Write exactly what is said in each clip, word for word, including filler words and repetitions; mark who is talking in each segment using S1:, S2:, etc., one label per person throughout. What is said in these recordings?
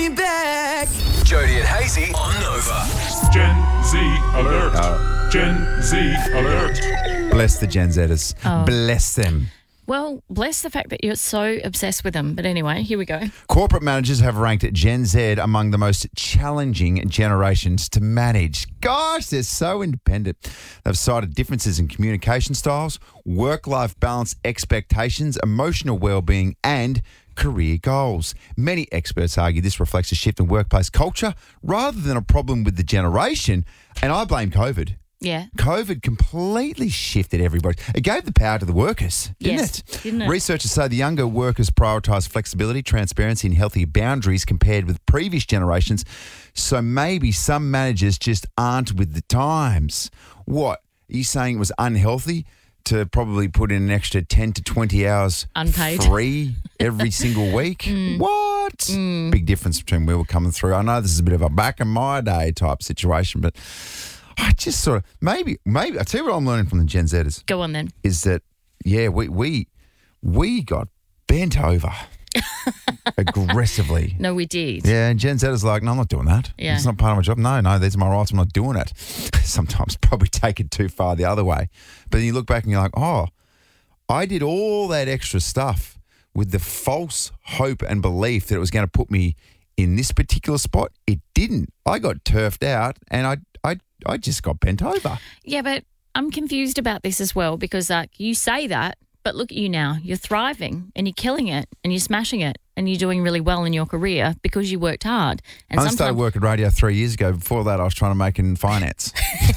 S1: me back.
S2: Jody and Hazy on Nova.
S3: Gen Z alert. Gen Z alert.
S4: Bless the Gen Zers.
S5: Oh.
S4: Bless them.
S5: Well, bless the fact that you're so obsessed with them. But anyway, here we go.
S4: Corporate managers have ranked Gen Z among the most challenging generations to manage. Gosh, they're so independent. They've cited differences in communication styles, work-life balance expectations, emotional well-being, and career goals. Many experts argue this reflects a shift in workplace culture rather than a problem with the generation. And I blame COVID.
S5: Yeah.
S4: COVID completely shifted everybody. It gave the power to the workers, didn't
S5: Yes,
S4: it?
S5: didn't it?
S4: Researchers say the younger workers prioritise flexibility, transparency and healthy boundaries compared with previous generations. So maybe some managers just aren't with the times. What? Are you saying it was unhealthy to probably put in an extra ten to twenty hours
S5: Unpaid.
S4: free every single week?
S5: Mm.
S4: What?
S5: Mm.
S4: Big difference between where we're coming through. I know this is a bit of a back in my day type situation, but I just sort of, maybe, maybe, I'll tell you what I'm learning from the Gen Zers.
S5: Go on then.
S4: Is that, yeah, we we we got bent over aggressively.
S5: No, we did.
S4: Yeah, and Gen Z is like, no, I'm not doing that.
S5: Yeah.
S4: It's not part of my job. No, no, these are my rights. I'm not doing it. Sometimes probably take it too far the other way. But then you look back and you're like, oh, I did all that extra stuff with the false hope and belief that it was going to put me in this particular spot. It didn't. I got turfed out and I I I just got bent over.
S5: Yeah, but I'm confused about this as well because like you say that, but look at you now. You're thriving and you're killing it and you're smashing it and you're doing really well in your career because you worked hard. And
S4: I only started working radio three years ago. Before that, I was trying to make it in finance.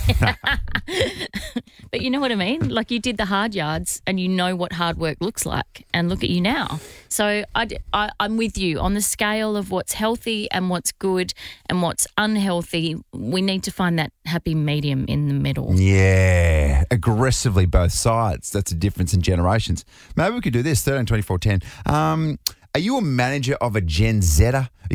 S5: But you know what I mean? Like you did the hard yards and you know what hard work looks like. And look at you now. So I, I, I'm with you on the scale of what's healthy and what's good and what's unhealthy. We need to find that happy medium in the middle.
S4: Yeah, aggressively both sides. That's a difference in generations. Maybe we could do this, thirteen twenty-four ten. Um, are you a manager of a Gen Zer?